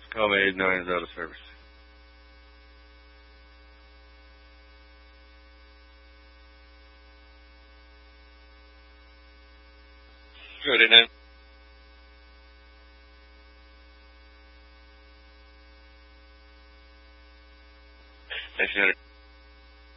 Call me 89 is out of service. Good, 89. Nice